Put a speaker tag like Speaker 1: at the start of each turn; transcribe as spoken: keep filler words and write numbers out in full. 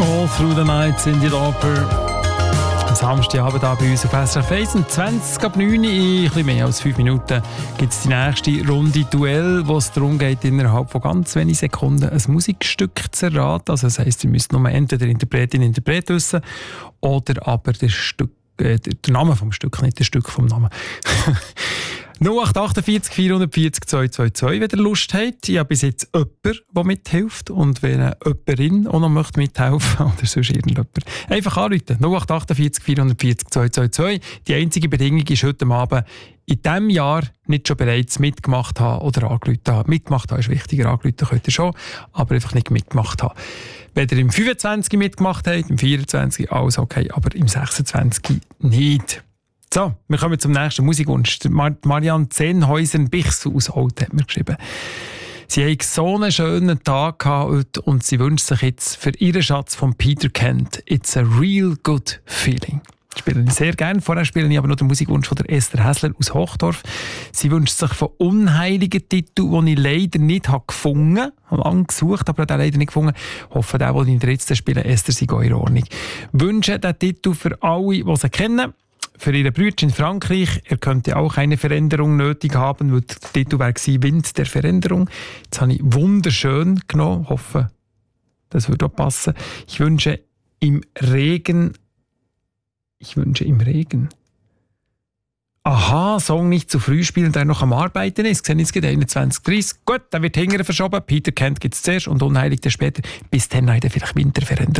Speaker 1: All Through the Night, Cyndi Lauper. Am Samstagabend hier bei uns auf S R F eins. zwanzig ab neun, in ein bisschen mehr als fünf Minuten, gibt es die nächste Runde Duell, wo es darum geht, innerhalb von ganz wenigen Sekunden ein Musikstück zu erraten. Also das heisst, ihr müsst nur entweder Interpretin, Interpret wissen oder aber der, Stück, äh, der Name vom Stück, nicht das Stück vom Namen. null acht achtundvierzig vierhundertvierzig zweihundertzweiundzwanzig, wenn ihr Lust habt. Ich habe bis jetzt jemanden, der mithilft. Und wenn eine Jüngerin auch noch möchte mithelfen oder sonst irgendjemand, einfach anrufen. null acht achtundvierzig vierhundertvierzig zweihundertzweiundzwanzig. Die einzige Bedingung ist heute Abend in diesem Jahr nicht schon bereits mitgemacht haben oder angerufen haben. Mitgemacht haben ist wichtiger, angerufen könnt ihr schon, aber einfach nicht mitgemacht haben. Wenn ihr im fünfundzwanzig mitgemacht habt, im vierundzwanzig alles okay, aber im sechsundzwanzig nicht. So, wir kommen zum nächsten Musikwunsch. Mar- Marianne Zehnhäuser-Bichsel aus Holt hat mir geschrieben. Sie hat so einen schönen Tag gehabt heute und sie wünscht sich jetzt für ihren Schatz von Peter Kent «It's a real good feeling». Das spiele ich sehr gerne. Vorher spiele ich aber noch den Musikwunsch von der Esther Häsler aus Hochdorf. Sie wünscht sich von unheiligen Titeln, die ich leider nicht habe gefunden habe. Ich habe lange gesucht, aber den leider nicht gefunden. Ich hoffe, der, den ich jetzt spiele, Esther, sei auch in Ordnung. Ich wünsche diesen Titel für alle, die sie kennen. Für ihre Brüder in Frankreich. Er könnte auch eine Veränderung nötig haben, weil der Titel war «Wind der Veränderung». Jetzt habe ich wunderschön genommen. Ich hoffe, das würde auch passen. Ich wünsche im Regen... Ich wünsche im Regen... Aha, Song nicht zu früh spielen, der noch am Arbeiten ist. Sehen jetzt einundzwanzig dreißig. Gut, dann wird hinterher verschoben. Peter Kent gibt es zuerst und Unheilig der später. Bis dann vielleicht Winterveränderung.